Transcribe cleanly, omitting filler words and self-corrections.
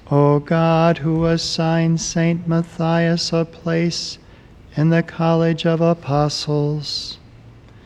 O God, who assigned Saint Matthias a place in the college of apostles,